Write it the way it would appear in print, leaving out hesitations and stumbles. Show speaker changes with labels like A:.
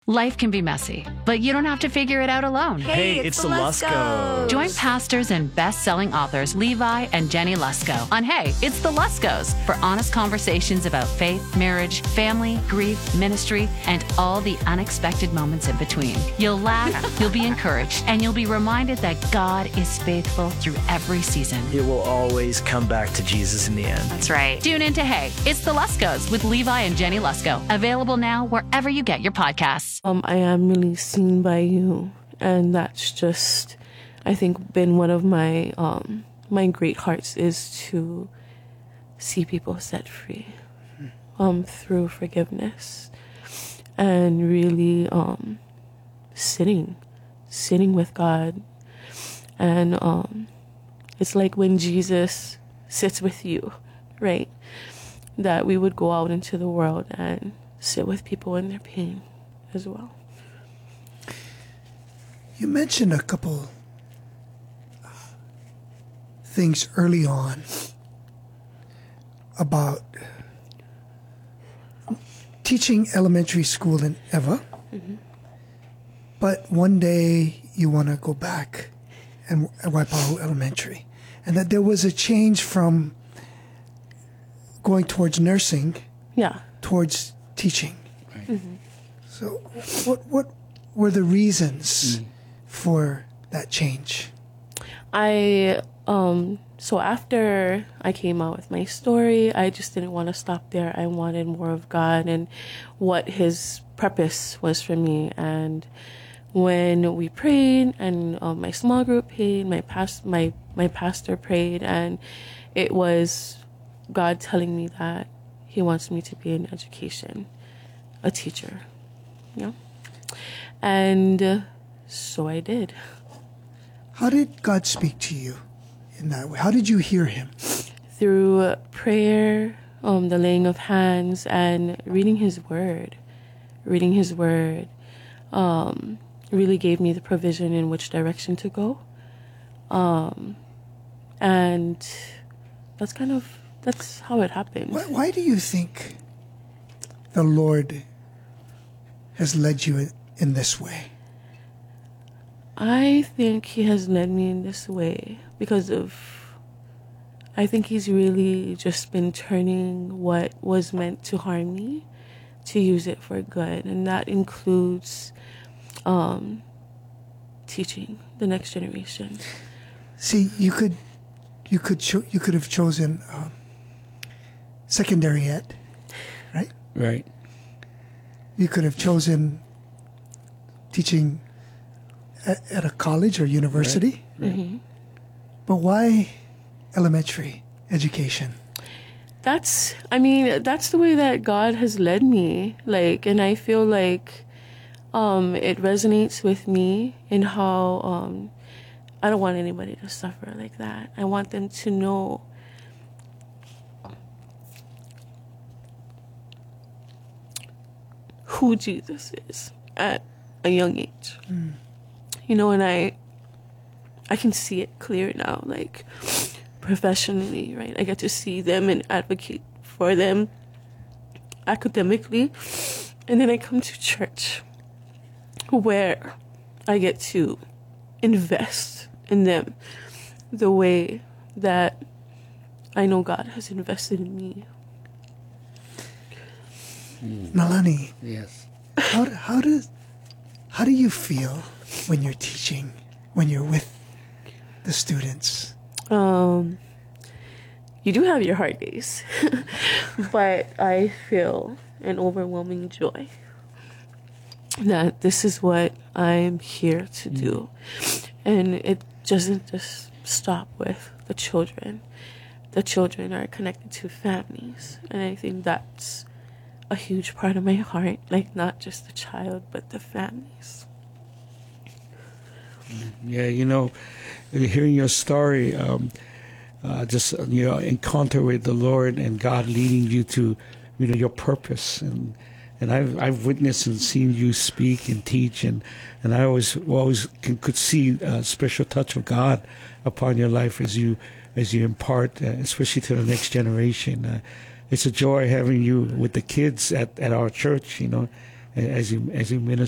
A: Life can be messy, but you don't have to figure it out alone.
B: Hey, it's the Luskos.
A: Join pastors and best-selling authors Levi and Jenny Lusko on Hey, It's the Luskos for honest conversations about faith, marriage, family, grief, ministry, and all the unexpected moments in between. You'll laugh, you'll be encouraged, and you'll be reminded that God is faithful through every season.
B: It will always come back to Jesus in the end.
A: That's right. Tune in to Hey, It's the Luskos with Levi and Jenny Lusko. Available now wherever you get your podcasts.
C: I am really seen by you, and that's just, I think, been one of my my great hearts is to see people set free through forgiveness and really sitting with God. And it's like when Jesus sits with you, right? That we would go out into the world and sit with people in their pain as well.
D: You mentioned a couple things early on about teaching elementary school in Eva, but one day you want to go back and Waipahu Elementary, and that there was a change from going towards nursing towards teaching.
B: Right.
C: Mm-hmm.
D: So what were the reasons for that change?
C: So after I came out with my story, I just didn't want to stop there. I wanted more of God and what His purpose was for me. And when we prayed, and my small group prayed, my pastor prayed, and it was God telling me that He wants me to be in education, a teacher. Yeah. And so I did.
D: How did God speak to you in that way? How did you hear Him?
C: Through prayer, the laying of hands, and reading His Word. Reading His Word really gave me the provision in which direction to go. And that's how it happened.
D: Why do you think the Lord has led you in this way?
C: I think He has led me in this way because I think He's really just been turning what was meant to harm me to use it for good. And that includes teaching the next generation.
D: See, you could have chosen secondary ed, right?
B: Right.
D: You could have chosen teaching at a college or university.
B: Right.
C: Mm-hmm.
D: But why elementary education?
C: That's the way that God has led me. And I feel like it resonates with me in how I don't want anybody to suffer like that. I want them to know who Jesus is at a young age. And I can see it clear now, professionally, right? I get to see them and advocate for them academically. And then I come to church where I get to invest in them the way that I know God has invested in me.
D: Nalani,
B: Yes.
D: how do you feel when you're teaching, when you're with the students?
C: You do have your hard days, but I feel an overwhelming joy that this is what I'm here to do. And it doesn't just stop with the children. The children are connected to families, and I think that's a huge part of my heart, not just the child, but the families.
E: Yeah, hearing your story, just your encounter with the Lord and God leading you to, your purpose, and I've witnessed and seen you speak and teach, and I always could see a special touch of God upon your life as you impart, especially to the next generation. It's a joy having you with the kids at our church, as you minister.